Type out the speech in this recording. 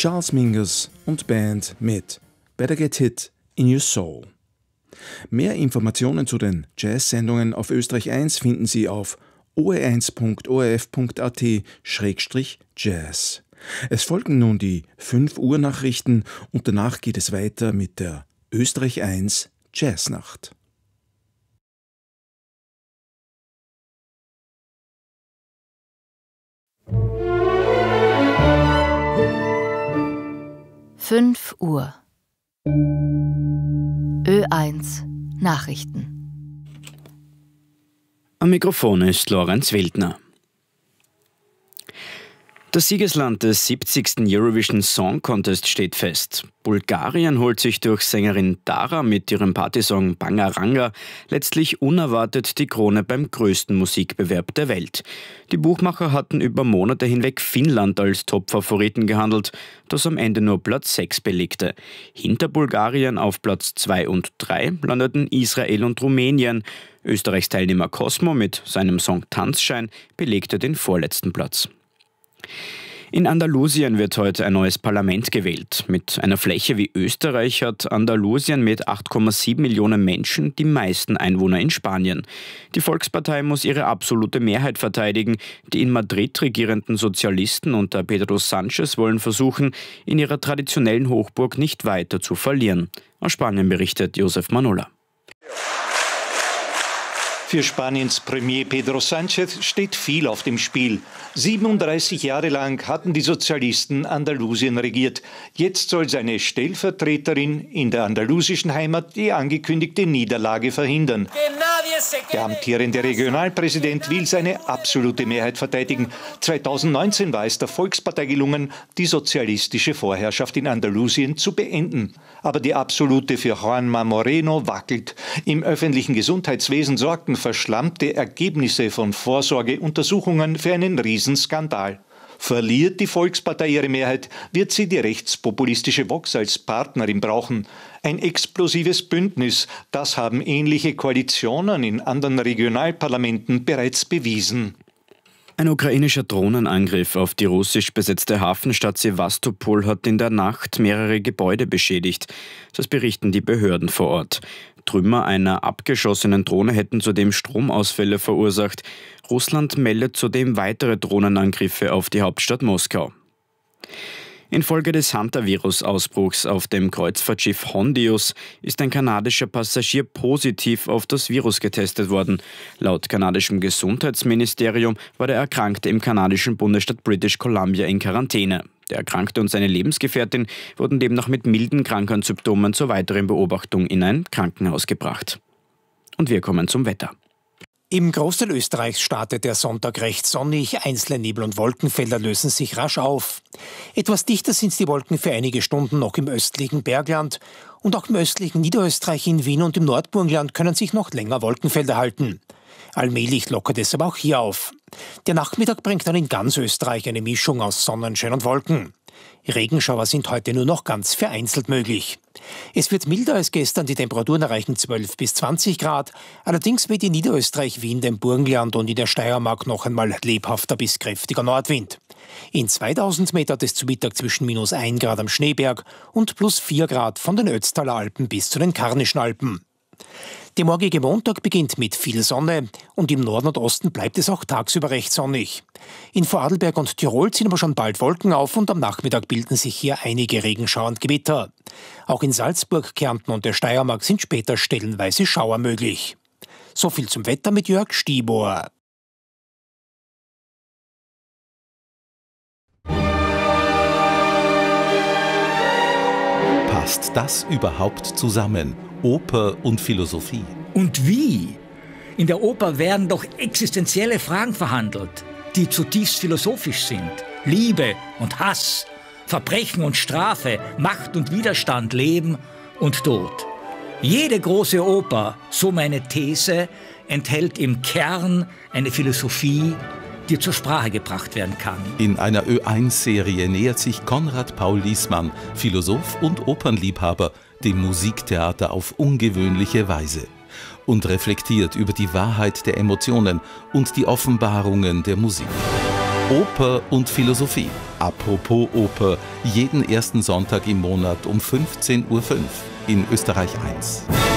Charles Mingus und Band mit Better Get Hit in Your Soul. Mehr Informationen zu den Jazz-Sendungen auf Österreich 1 finden Sie auf oe1.orf.at/jazz. Es folgen nun die 5 Uhr Nachrichten und danach geht es weiter mit der Österreich 1 Jazznacht. Fünf Uhr. Ö1 Nachrichten. Am Mikrofon ist Lorenz Wildner. Das Siegesland des 70. Eurovision Song Contest steht fest. Bulgarien holt sich durch Sängerin Dara mit ihrem Partysong Bangaranga letztlich unerwartet die Krone beim größten Musikbewerb der Welt. Die Buchmacher hatten über Monate hinweg Finnland als Top-Favoriten gehandelt, das am Ende nur Platz 6 belegte. Hinter Bulgarien auf Platz 2 und 3 landeten Israel und Rumänien. Österreichs Teilnehmer Cosmo mit seinem Song Tanzschein belegte den vorletzten Platz. In Andalusien wird heute ein neues Parlament gewählt. Mit einer Fläche wie Österreich hat Andalusien mit 8,7 Millionen Menschen die meisten Einwohner in Spanien. Die Volkspartei muss ihre absolute Mehrheit verteidigen. Die in Madrid regierenden Sozialisten unter Pedro Sánchez wollen versuchen, in ihrer traditionellen Hochburg nicht weiter zu verlieren. Aus Spanien berichtet Josef Manola. Für Spaniens Premier Pedro Sánchez steht viel auf dem Spiel. 37 Jahre lang hatten die Sozialisten Andalusien regiert. Jetzt soll seine Stellvertreterin in der andalusischen Heimat die angekündigte Niederlage verhindern. Der amtierende Regionalpräsident will seine absolute Mehrheit verteidigen. 2019 war es der Volkspartei gelungen, die sozialistische Vorherrschaft in Andalusien zu beenden. Aber die absolute für Juanma Moreno wackelt. Im öffentlichen Gesundheitswesen sorgten verschlammte Ergebnisse von Vorsorgeuntersuchungen für einen Riesenskandal. Verliert die Volkspartei ihre Mehrheit, wird sie die rechtspopulistische Vox als Partnerin brauchen. Ein explosives Bündnis, das haben ähnliche Koalitionen in anderen Regionalparlamenten bereits bewiesen. Ein ukrainischer Drohnenangriff auf die russisch besetzte Hafenstadt Sewastopol hat in der Nacht mehrere Gebäude beschädigt. Das berichten die Behörden vor Ort. Trümmer einer abgeschossenen Drohne hätten zudem Stromausfälle verursacht. Russland meldet zudem weitere Drohnenangriffe auf die Hauptstadt Moskau. Infolge des Hantavirus-Ausbruchs auf dem Kreuzfahrtschiff Hondius ist ein kanadischer Passagier positiv auf das Virus getestet worden. Laut kanadischem Gesundheitsministerium war der Erkrankte im kanadischen Bundesstaat British Columbia in Quarantäne. Der Erkrankte und seine Lebensgefährtin wurden demnach mit milden Krankheitssymptomen zur weiteren Beobachtung in ein Krankenhaus gebracht. Und wir kommen zum Wetter. Im Großteil Österreichs startet der Sonntag recht sonnig, einzelne Nebel- und Wolkenfelder lösen sich rasch auf. Etwas dichter sind die Wolken für einige Stunden noch im östlichen Bergland und auch im östlichen Niederösterreich, in Wien und im Nordburgenland können sich noch länger Wolkenfelder halten. Allmählich lockert es aber auch hier auf. Der Nachmittag bringt dann in ganz Österreich eine Mischung aus Sonnenschein und Wolken. Regenschauer sind heute nur noch ganz vereinzelt möglich. Es wird milder als gestern, die Temperaturen erreichen 12 bis 20 Grad. Allerdings weht in Niederösterreich, Wien, dem Burgenland und in der Steiermark noch einmal lebhafter bis kräftiger Nordwind. In 2000 Meter hat es zu Mittag zwischen -1 Grad am Schneeberg und +4 Grad von den Ötztaler Alpen bis zu den Karnischen Alpen. Der morgige Montag beginnt mit viel Sonne und im Norden und Osten bleibt es auch tagsüber recht sonnig. In Vorarlberg und Tirol ziehen aber schon bald Wolken auf und am Nachmittag bilden sich hier einige Regenschauer und Gewitter. Auch in Salzburg, Kärnten und der Steiermark sind später stellenweise Schauer möglich. So viel zum Wetter mit Jörg Stibor. Passt das überhaupt zusammen? Oper und Philosophie. Und wie? In der Oper werden doch existenzielle Fragen verhandelt, die zutiefst philosophisch sind. Liebe und Hass, Verbrechen und Strafe, Macht und Widerstand, Leben und Tod. Jede große Oper, so meine These, enthält im Kern eine Philosophie, die zur Sprache gebracht werden kann. In einer Ö1-Serie nähert sich Konrad Paul Liessmann, Philosoph und Opernliebhaber, dem Musiktheater auf ungewöhnliche Weise und reflektiert über die Wahrheit der Emotionen und die Offenbarungen der Musik. Oper und Philosophie. Apropos Oper, jeden ersten Sonntag im Monat um 15:05 Uhr in Österreich 1.